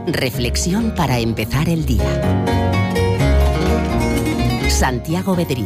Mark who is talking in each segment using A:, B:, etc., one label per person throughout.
A: Reflexión para empezar el día. Santiago Bedrí.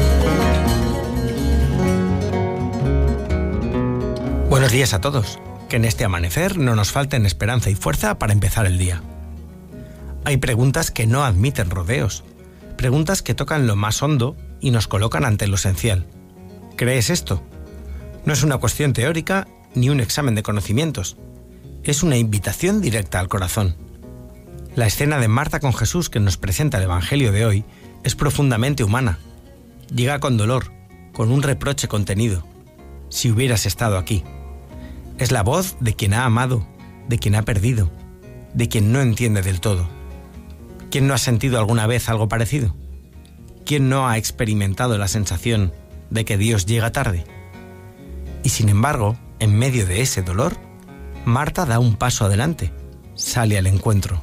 B: Buenos días a todos. Que en este amanecer no nos falten esperanza y fuerza para empezar el día. Hay preguntas que no admiten rodeos. Preguntas que tocan lo más hondo y nos colocan ante lo esencial. ¿Crees esto? No es una cuestión teórica ni un examen de conocimientos. Es una invitación directa al corazón. La escena de Marta con Jesús que nos presenta el Evangelio de hoy es profundamente humana. Llega con dolor, con un reproche contenido. Si hubieras estado aquí. Es la voz de quien ha amado, de quien ha perdido, de quien no entiende del todo. ¿Quién no ha sentido alguna vez algo parecido? ¿Quién no ha experimentado la sensación de que Dios llega tarde? Y sin embargo, en medio de ese dolor, Marta da un paso adelante, sale al encuentro.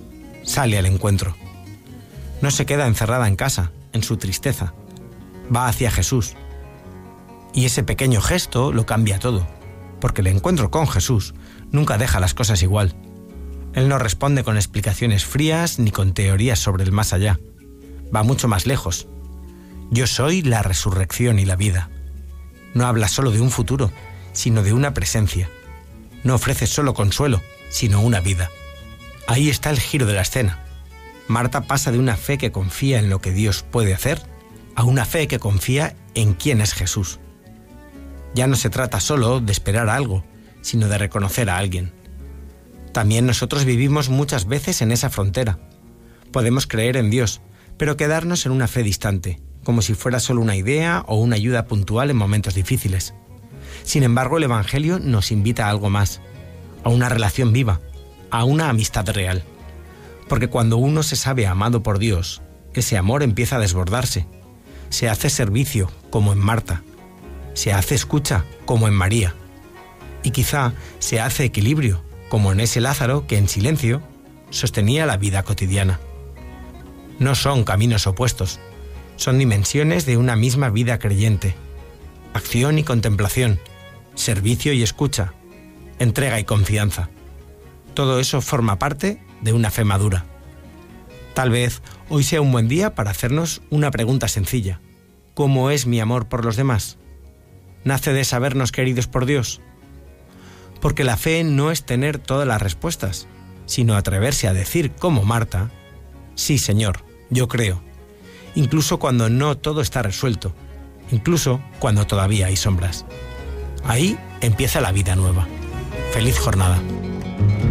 B: No se queda encerrada en casa, en su tristeza. Va hacia Jesús. Y ese pequeño gesto lo cambia todo, porque el encuentro con Jesús nunca deja las cosas igual. Él no responde con explicaciones frías ni con teorías sobre el más allá. Va mucho más lejos. Yo soy la resurrección y la vida. No habla solo de un futuro, sino de una presencia. No ofrece solo consuelo, sino una vida. Ahí está el giro de la escena. Marta pasa de una fe que confía en lo que Dios puede hacer a una fe que confía en quién es Jesús. Ya no se trata solo de esperar a algo, sino de reconocer a alguien. También nosotros vivimos muchas veces en esa frontera. Podemos creer en Dios, pero quedarnos en una fe distante, como si fuera solo una idea o una ayuda puntual en momentos difíciles. Sin embargo, el Evangelio nos invita a algo más, a una relación viva, a una amistad real. Porque cuando uno se sabe amado por Dios, ese amor empieza a desbordarse. Se hace servicio, como en Marta. Se hace escucha, como en María. Y quizá se hace equilibrio, como en ese Lázaro que en silencio sostenía la vida cotidiana. No son caminos opuestos, son dimensiones de una misma vida creyente. Acción y contemplación, servicio y escucha, entrega y confianza. Todo eso forma parte de una fe madura. Tal vez hoy sea un buen día para hacernos una pregunta sencilla. ¿Cómo es mi amor por los demás? ¿Nace de sabernos queridos por Dios? Porque la fe no es tener todas las respuestas, sino atreverse a decir como Marta, sí, Señor, yo creo, incluso cuando no todo está resuelto, incluso cuando todavía hay sombras. Ahí empieza la vida nueva. ¡Feliz jornada!